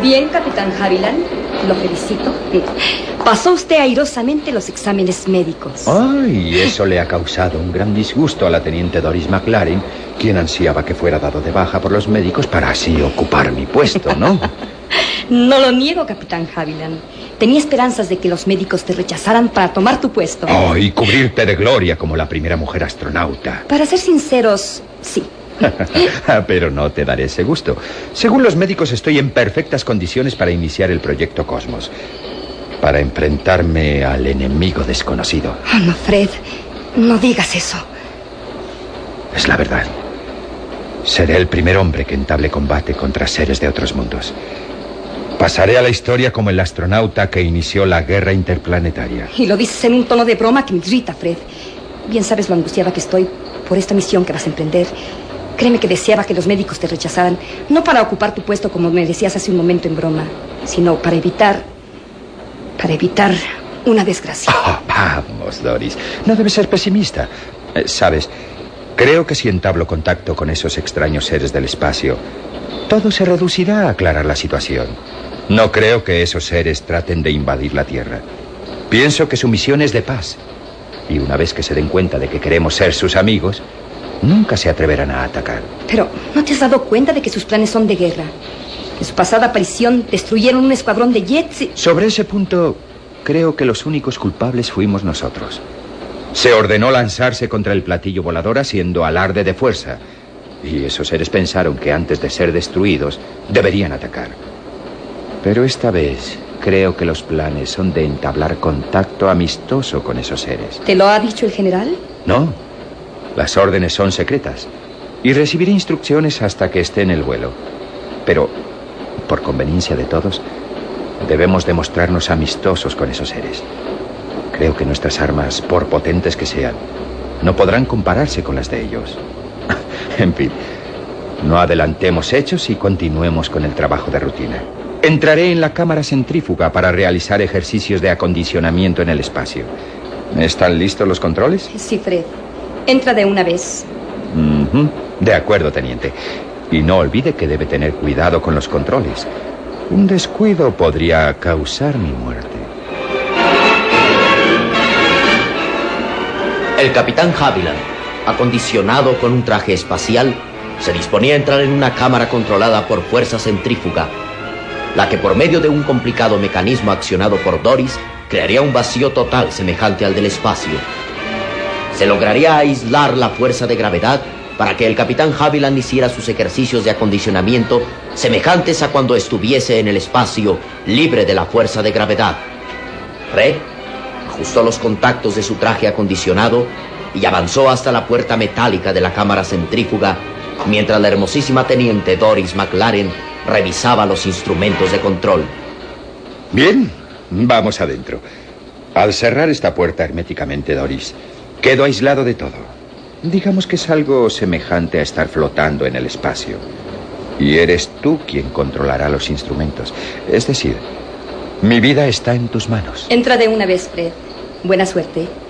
Bien, capitán Haviland, lo felicito. Pasó usted airosamente los exámenes médicos. Ay, eso le ha causado un gran disgusto a la teniente Doris McLaren, quien ansiaba que fuera dado de baja por los médicos para así ocupar mi puesto, ¿no? No lo niego, capitán Haviland. Tenía esperanzas de que los médicos te rechazaran para tomar tu puesto. Oh, y cubrirte de gloria como la primera mujer astronauta. Para ser sinceros, sí. Pero no te daré ese gusto. Según los médicos, estoy en perfectas condiciones para iniciar el proyecto Cosmos, para enfrentarme al enemigo desconocido. Oh, no, Fred, no digas eso. Es la verdad. Seré el primer hombre que entable combate contra seres de otros mundos. Pasaré a la historia como el astronauta que inició la guerra interplanetaria. Y lo dices en un tono de broma que me irrita, Fred. Bien sabes lo angustiada que estoy por esta misión que vas a emprender. Créeme que deseaba que los médicos te rechazaran, no para ocupar tu puesto como me decías hace un momento en broma, sino para evitar una desgracia. Oh, vamos, Doris, no debes ser pesimista. Sabes, creo que si entablo contacto con esos extraños seres del espacio, todo se reducirá a aclarar la situación. No creo que esos seres traten de invadir la Tierra. Pienso que su misión es de paz. Y una vez que se den cuenta de que queremos ser sus amigos, nunca se atreverán a atacar. Pero, ¿no te has dado cuenta de que sus planes son de guerra? En su pasada aparición destruyeron un escuadrón de jets y... Sobre ese punto, creo que los únicos culpables fuimos nosotros. Se ordenó lanzarse contra el platillo volador haciendo alarde de fuerza. Y esos seres pensaron que antes de ser destruidos, deberían atacar. Pero esta vez, creo que los planes son de entablar contacto amistoso con esos seres. ¿Te lo ha dicho el general? No. Las órdenes son secretas. Y recibiré instrucciones hasta que esté en el vuelo. Pero, por conveniencia de todos, debemos demostrarnos amistosos con esos seres. Creo que nuestras armas, por potentes que sean, no podrán compararse con las de ellos. En fin, no adelantemos hechos y continuemos con el trabajo de rutina. Entraré en la cámara centrífuga para realizar ejercicios de acondicionamiento en el espacio. ¿Están listos los controles? Sí, Fred. Entra de una vez. De acuerdo, teniente. Y no olvide que debe tener cuidado con los controles. Un descuido podría causar mi muerte. El capitán Haviland, acondicionado con un traje espacial, se disponía a entrar en una cámara controlada por fuerza centrífuga, la que por medio de un complicado mecanismo accionado por Doris crearía un vacío total semejante al del espacio. Se lograría aislar la fuerza de gravedad para que el capitán Haviland hiciera sus ejercicios de acondicionamiento semejantes a cuando estuviese en el espacio libre de la fuerza de gravedad. Fred ajustó los contactos de su traje acondicionado y avanzó hasta la puerta metálica de la cámara centrífuga, mientras la hermosísima teniente Doris McLaren revisaba los instrumentos de control. Bien, vamos adentro. Al cerrar esta puerta herméticamente, Doris, quedo aislado de todo. Digamos que es algo semejante a estar flotando en el espacio. Y eres tú quien controlará los instrumentos. Es decir, mi vida está en tus manos. Entra de una vez, Fred. Buena suerte.